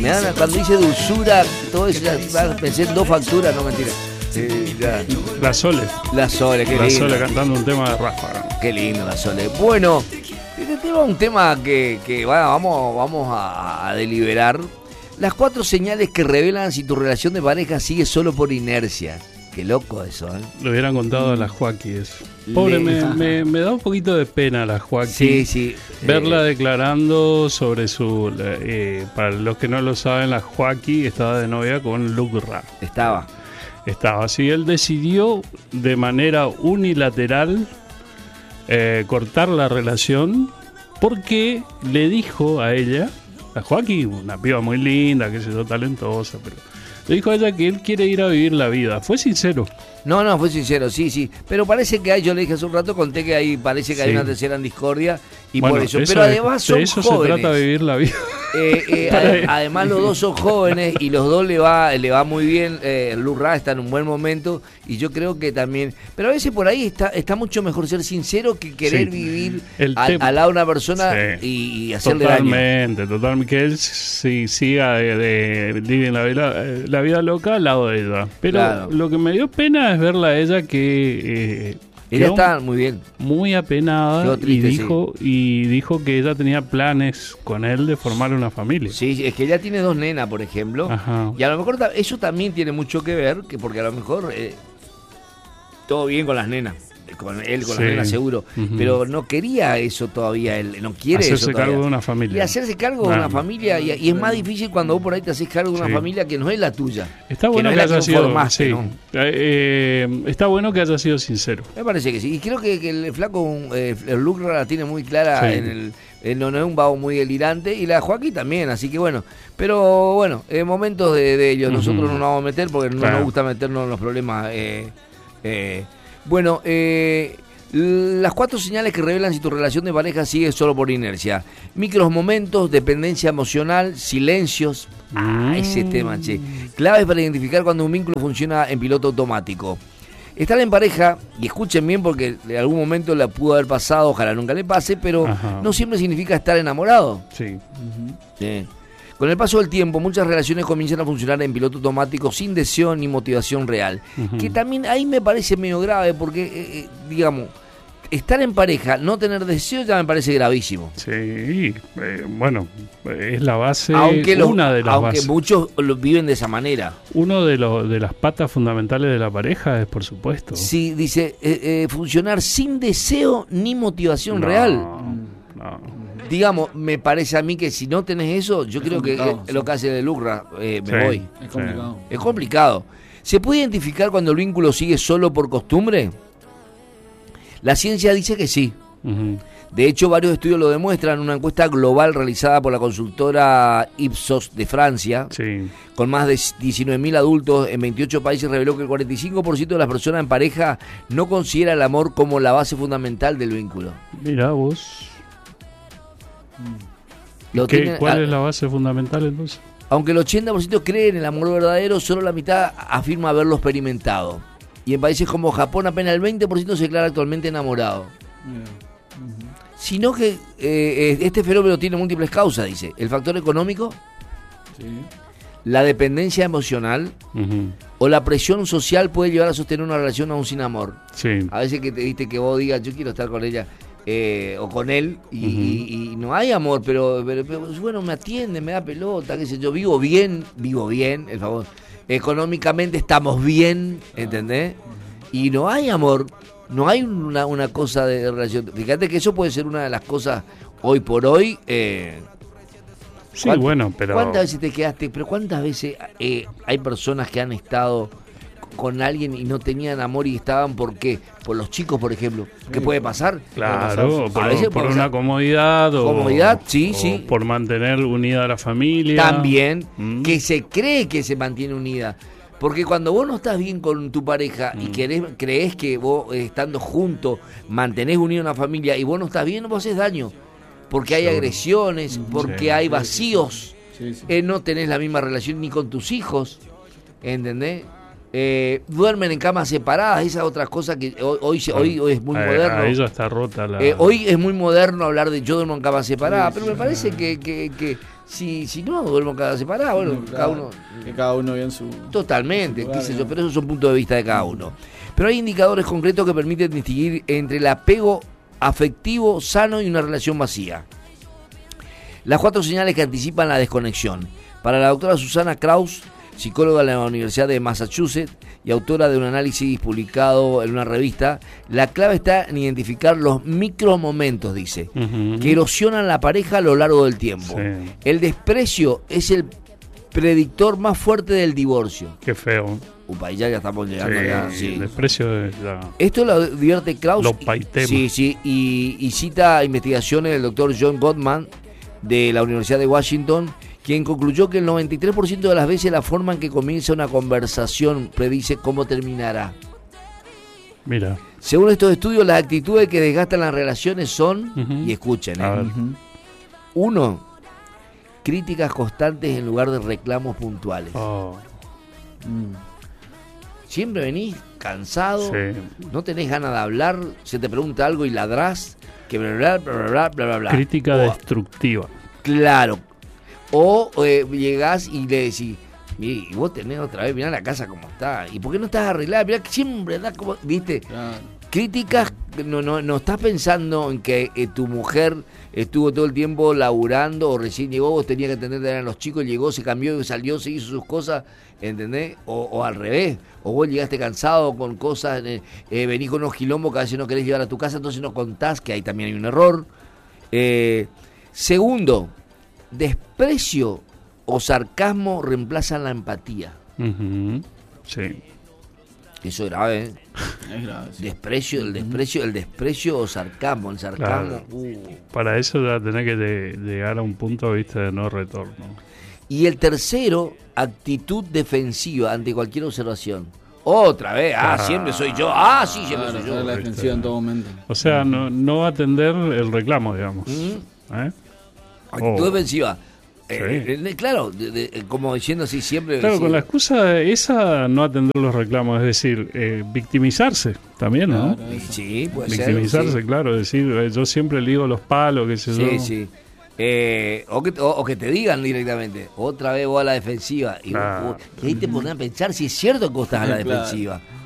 Me dan, cuando dice dulzura, todo eso, pensé en 2 facturas, no mentira. La Sole. La Sole, qué lindo. La Sole cantando un tema de Ráfaga. Qué lindo la Sole. Bueno, este tema es un tema que bueno, vamos a deliberar. Las 4 señales que revelan si tu relación de pareja sigue solo por inercia. Qué loco eso, ¿eh? Lo hubieran contado a la Joaquí eso. Pobre, me da un poquito de pena la Joaquí. Sí, sí. Verla declarando sobre su... para los que no lo saben, la Joaquí estaba de novia con Luke Ra. Estaba. Sí, él decidió de manera unilateral cortar la relación porque le dijo a ella, a Joaquí, una piba muy linda, que se talentosa, pero le dijo a ella que él quiere ir a vivir la vida. Fue sincero. No, fue sincero, sí. Pero parece que hay, yo le dije hace un rato, conté que ahí parece que hay una tercera en discordia y bueno, por eso. Pero además son jóvenes. De eso jóvenes. Se trata de vivir la vida. Además los dos son jóvenes y los dos le va muy bien. Luke Ra está en un buen momento y yo creo que también, pero a veces por ahí está mucho mejor ser sincero que querer vivir al lado de una persona y hacerle daño. Totalmente, que él siga de living la vida loca al lado de ella. Pero claro, lo que me dio pena es verla a ella que ella está muy bien, muy apenada, triste, y dijo que ella tenía planes con él de formar una familia. Sí, es que ella tiene 2 nenas, por ejemplo. Ajá. Y a lo mejor eso también tiene mucho que ver, porque a lo mejor todo bien con las nenas, con las nenas seguro, pero no quería eso todavía, él no quiere hacerse cargo de una familia. Y hacerse cargo de una familia, y es más difícil cuando vos por ahí te haces cargo de una familia que no es la tuya. Está bueno que haya sido, está bueno que haya sido sincero. Me parece que sí, y creo que el flaco, el Luke la tiene muy clara no es un vago muy delirante, y la Joaquín también, así que bueno, pero bueno, momentos de ellos, nosotros no nos vamos a meter porque no nos gusta meternos en los problemas. Bueno, las 4 señales que revelan si tu relación de pareja sigue solo por inercia: micros momentos, dependencia emocional, silencios. Ese tema, che. Claves para identificar cuando un vínculo funciona en piloto automático. Estar en pareja, y escuchen bien porque en algún momento la pudo haber pasado, ojalá nunca le pase, pero no siempre significa estar enamorado. Sí. Con el paso del tiempo, muchas relaciones comienzan a funcionar en piloto automático sin deseo ni motivación real. Que también ahí me parece medio grave porque, digamos, estar en pareja, no tener deseo ya me parece gravísimo. Sí, bueno, es la base, una de las bases. Aunque muchos lo viven de esa manera. Uno de las patas fundamentales de la pareja es, por supuesto. Sí, dice, funcionar sin deseo ni motivación real. No. Digamos, me parece a mí que si no tenés eso, yo creo que lo que hace de Luke Ra, me voy. Es complicado. Es complicado. ¿Se puede identificar cuando el vínculo sigue solo por costumbre? La ciencia dice que sí. De hecho, varios estudios lo demuestran. Una encuesta global realizada por la consultora Ipsos de Francia, con más de 19.000 adultos en 28 países, reveló que el 45% de las personas en pareja no considera el amor como la base fundamental del vínculo. Mirá vos. ¿Cuál es la base fundamental entonces? Aunque el 80% cree en el amor verdadero, solo la mitad afirma haberlo experimentado. Y en países como Japón apenas el 20% se declara actualmente enamorado. Sino que este fenómeno tiene múltiples causas, dice. El factor económico, la dependencia emocional o la presión social puede llevar a sostener una relación aún sin amor. A veces que te diste que vos digas, yo quiero estar con ella o con él y no hay amor, pero bueno, me atiende, me da pelota, qué sé yo, vivo bien, el favor. Económicamente estamos bien, ¿entendés? Y no hay amor, no hay una cosa de relación. Fíjate que eso puede ser una de las cosas hoy por hoy. Sí, bueno, pero... ¿Cuántas veces te quedaste? Pero ¿cuántas veces hay personas que han estado con alguien y no tenían amor y estaban por qué? Por los chicos, por ejemplo. ¿Qué puede pasar? Claro, por una comodidad. Comodidad, sí. Por mantener unida a la familia. También, que se cree que se mantiene unida. Porque cuando vos no estás bien con tu pareja y crees que vos estando juntos mantenés unida una familia y vos no estás bien, vos haces daño. Porque hay agresiones, porque hay vacíos. No tenés la misma relación ni con tus hijos. ¿Entendés? Duermen en camas separadas, esas otras cosas que hoy es muy moderno. Ella está rota hoy es muy moderno hablar de yo duermo en camas separadas, pero me parece que Si no, duermo cada separado, bueno, Claro, cada uno... que cada uno ve en su... Totalmente, lugar, qué sé yo, digamos. pero esos son puntos de vista de cada uno. Pero hay indicadores concretos que permiten distinguir entre el apego afectivo sano y una relación vacía. Las 4 señales que anticipan la desconexión. Para la doctora Susana Kraus, psicóloga de la Universidad de Massachusetts y autora de un análisis publicado en una revista, la clave está en identificar los micromomentos, dice, que erosionan la pareja a lo largo del tiempo. Sí. El desprecio es el predictor más fuerte del divorcio. Qué feo. Upa, y ya estamos llegando ya, sí. El desprecio es la... Esto lo divierte Kraus. Lo paitemos. Sí, y cita investigaciones del doctor John Gottman de la Universidad de Washington, quien concluyó que el 93% de las veces la forma en que comienza una conversación predice cómo terminará. Mira. Según estos estudios, las actitudes que desgastan las relaciones son, y escuchen, A ver. 1, críticas constantes en lugar de reclamos puntuales. Oh, Siempre venís cansado, sí. no tenés ganas de hablar, se te pregunta algo y ladrás, que bla bla bla bla bla bla bla. Crítica O- destructiva. Claro. O llegás y le decís, "Mire, y vos tenés otra vez, mirá la casa como está. ¿Y por qué no estás arreglada? Mirá que siempre andás como, ¿viste? Claro. Críticas, no estás pensando en que tu mujer estuvo todo el tiempo laburando o recién llegó, vos tenías que atender a los chicos, llegó, se cambió, salió, se hizo sus cosas, ¿entendés? O al revés, o vos llegaste cansado con cosas, venís con unos quilombos que a veces no querés llevar a tu casa, entonces no contás, que ahí también hay un error. Segundo, desprecio o sarcasmo reemplazan la empatía. Ujú. Sí. Eso es grave, ¿eh? Es grave. Sí. El desprecio o sarcasmo. El sarcasmo. Claro. Para eso ya tenés que llegar a un punto, viste, de no retorno. Y el tercero, actitud defensiva ante cualquier observación. Otra vez, siempre soy yo. Sí, siempre Claro, soy yo. está la defensiva en todo momento. O sea, no atender el reclamo, digamos. ¿Eh? Actitud Oh. defensiva. Sí. Claro, como diciendo así siempre. Claro, sí. con la excusa esa, no atender los reclamos, es decir, victimizarse también, ¿no? Claro, eso. Sí, puede Victimizarse, ser. claro, decir, yo siempre ligo los palos, qué sé Sí, yo. sí. Sí. O que te digan directamente, otra vez vos a la defensiva. Y, Claro. y ahí te pones a pensar si es cierto que vos estás a la Claro. defensiva.